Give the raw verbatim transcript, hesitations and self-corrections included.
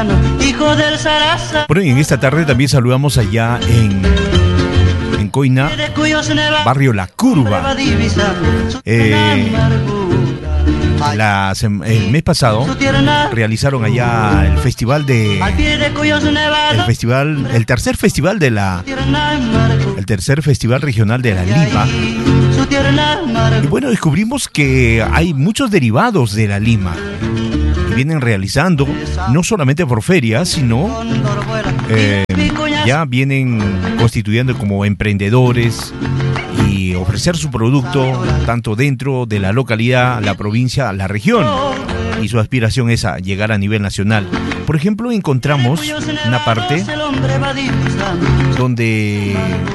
hijo del Sarasa. Bueno, y en esta tarde también saludamos allá en, en Coina, barrio La Curva. Eh, la, el mes pasado realizaron allá el festival de el festival el tercer festival de la el tercer festival regional de la lima. Y bueno, descubrimos que hay muchos derivados de la lima que vienen realizando no solamente por ferias, sino eh, ya vienen constituyendo como emprendedores y ofrecer su producto tanto dentro de la localidad, la provincia, la región, y su aspiración es a llegar a nivel nacional. Por ejemplo, encontramos una parte donde